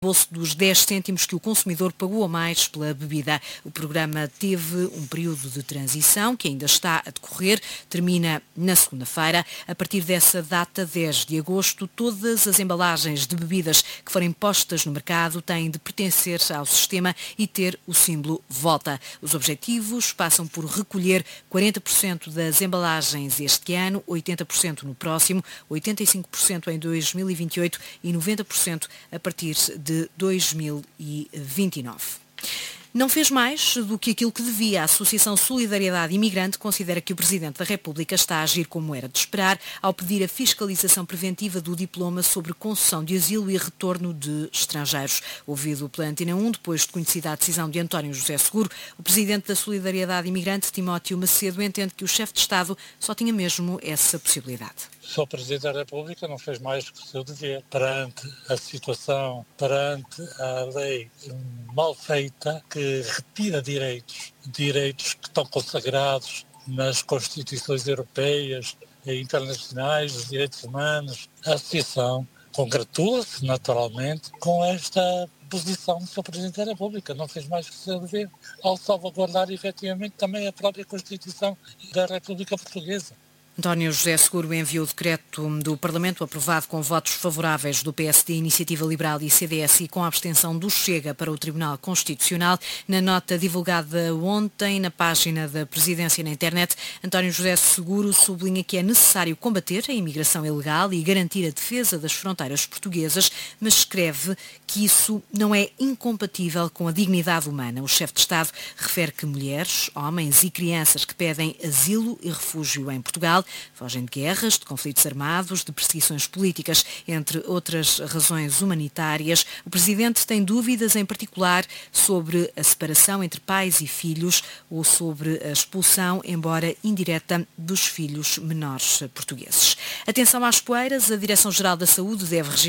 bolso dos 10 cêntimos que o consumidor pagou a mais pela bebida. O programa teve um período de transição que ainda está a decorrer, termina na segunda-feira. A partir dessa data, 10 de agosto, todas as embalagens de bebidas que forem postas no mercado têm de pertencer ao sistema e ter o símbolo Volta. Os objetivos passam por recolher 40% das embalagens este ano, 80% no próximo, 85% em 2028 e 90% a partir de 2029. Não fez mais do que aquilo que devia. A Associação Solidariedade Imigrante considera que o Presidente da República está a agir como era de esperar ao pedir a fiscalização preventiva do diploma sobre concessão de asilo e retorno de estrangeiros. Ouvido pela Antena 1, depois de conhecida a decisão de António José Seguro, o Presidente da Solidariedade Imigrante, Timóteo Macedo, entende que o chefe de Estado só tinha mesmo essa possibilidade. O Sr. Presidente da República não fez mais que o seu dever perante a situação, perante a lei mal feita que retira direitos que estão consagrados nas Constituições europeias e internacionais, dos direitos humanos. A Associação congratula-se, naturalmente, com esta posição do Sr. Presidente da República. Não fez mais que o seu dever ao salvaguardar, efetivamente, também a própria Constituição da República Portuguesa. António José Seguro enviou o decreto do Parlamento aprovado com votos favoráveis do PSD, Iniciativa Liberal e CDS e com a abstenção do Chega para o Tribunal Constitucional. Na nota divulgada ontem na página da Presidência na internet, António José Seguro sublinha que é necessário combater a imigração ilegal e garantir a defesa das fronteiras portuguesas, mas escreve que isso não é incompatível com a dignidade humana. O chefe de Estado refere que mulheres, homens e crianças que pedem asilo e refúgio em Portugal fogem de guerras, de conflitos armados, de perseguições políticas, entre outras razões humanitárias. O Presidente tem dúvidas, em particular, sobre a separação entre pais e filhos ou sobre a expulsão, embora indireta, dos filhos menores portugueses. Atenção às poeiras, a Direção-Geral da Saúde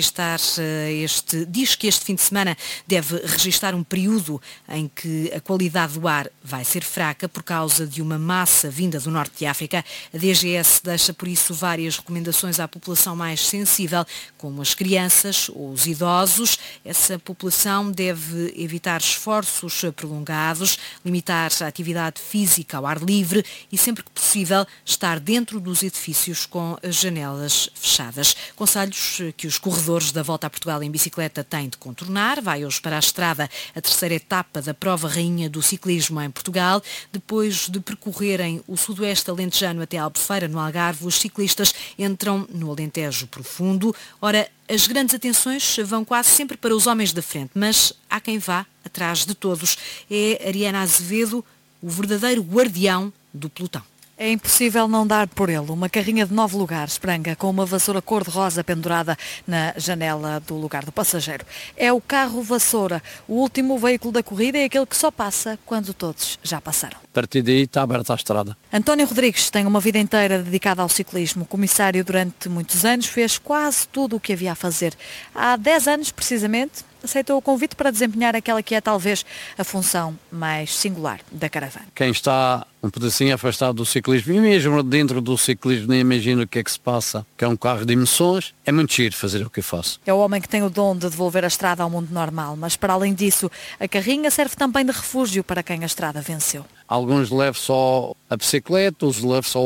diz que este fim de semana deve registar um período em que a qualidade do ar vai ser fraca por causa de uma massa vinda do norte de África. A DGS deixa, por isso, várias recomendações à população mais sensível, como as crianças ou os idosos. Essa população deve evitar esforços prolongados, limitar a atividade física ao ar livre e, sempre que possível, estar dentro dos edifícios com as janelas fechadas. Conselhos que os corredores da Volta a Portugal em bicicleta têm de contornar. Vai hoje para a estrada a terceira etapa da prova rainha do ciclismo em Portugal. Depois de percorrerem o sudoeste alentejano até Albufeira, no Algarve, os ciclistas entram no Alentejo Profundo. Ora, as grandes atenções vão quase sempre para os homens da frente, mas há quem vá atrás de todos. É Ariana Azevedo, o verdadeiro guardião do pelotão. É impossível não dar por ele. Uma carrinha de 9 lugares, pranga, com uma vassoura cor-de-rosa pendurada na janela do lugar do passageiro. É o carro vassoura. O último veículo da corrida é aquele que só passa quando todos já passaram. A partir daí está aberta a estrada. António Rodrigues tem uma vida inteira dedicada ao ciclismo. Comissário durante muitos anos, fez quase tudo o que havia a fazer. Há 10 anos, precisamente, aceitou o convite para desempenhar aquela que é talvez a função mais singular da caravana. Quem está um pedacinho afastado do ciclismo e mesmo dentro do ciclismo nem imagina o que é que se passa, que é um carro de emoções, é muito giro fazer o que eu faço. É o homem que tem o dom de devolver a estrada ao mundo normal, mas para além disso, a carrinha serve também de refúgio para quem a estrada venceu. Alguns levam só a bicicleta, outros levam só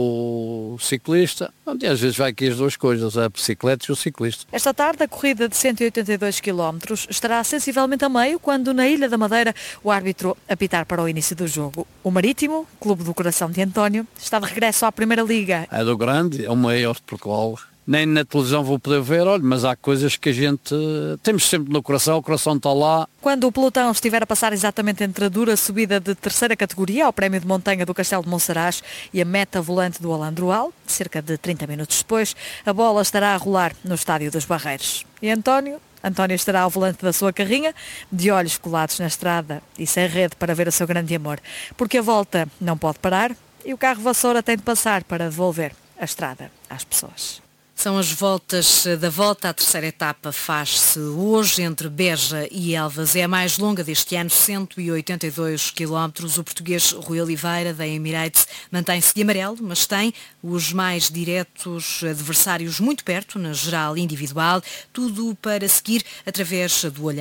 o ciclista. E às vezes vai aqui as duas coisas, a bicicleta e o ciclista. Esta tarde, a corrida de 182 km estará sensivelmente a meio, quando na Ilha da Madeira o árbitro apitar para o início do jogo. O Marítimo, clube do coração de António, está de regresso à Primeira Liga. É do grande, é o maior de Portugal. Nem na televisão vou poder ver, olha, mas há coisas que a gente temos sempre no coração, o coração está lá. Quando o pelotão estiver a passar exatamente entre a dura subida de terceira categoria ao prémio de montanha do Castelo de Monsaraz e a meta volante do Alandroal, cerca de 30 minutos depois, a bola estará a rolar no Estádio dos Barreiros. E António estará ao volante da sua carrinha, de olhos colados na estrada e sem rede para ver o seu grande amor, porque a volta não pode parar e o carro vassoura tem de passar para devolver a estrada às pessoas. São as voltas da volta. A terceira etapa faz-se hoje entre Beja e Elvas. É a mais longa deste ano, 182 km. O português Rui Oliveira, da Emirates, mantém-se de amarelo, mas tem os mais diretos adversários muito perto, na geral individual. Tudo para seguir através do olhar.